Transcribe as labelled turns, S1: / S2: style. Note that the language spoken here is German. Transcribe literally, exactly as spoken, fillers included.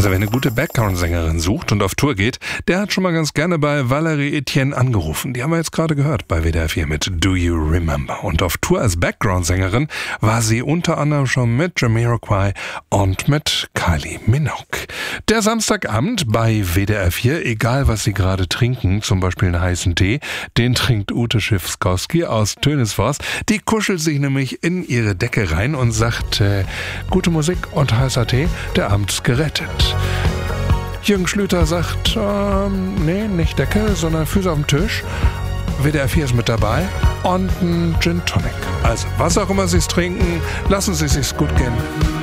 S1: Also wer eine gute Background-Sängerin sucht und auf Tour geht, der hat schon mal ganz gerne bei Valerie Etienne angerufen. Die haben wir jetzt gerade gehört bei W D R vier mit Do You Remember. Und auf Tour als Background-Sängerin war sie unter anderem schon mit Jamiroquai und mit Kylie Minogue. Der Samstagabend bei W D R vier, egal was Sie gerade trinken, zum Beispiel einen heißen Tee, den trinkt Ute Schiffskowski aus Tönisforst. Die kuschelt sich nämlich in ihre Decke rein und sagt, äh, gute Musik und heißer Tee, der Abend ist gerettet. Jürgen Schlüter sagt, ähm, nee, nicht Decke, sondern Füße auf dem Tisch. W D R vier ist mit dabei und ein Gin Tonic. Also, was auch immer Sie es trinken, lassen Sie es sich gut gehen.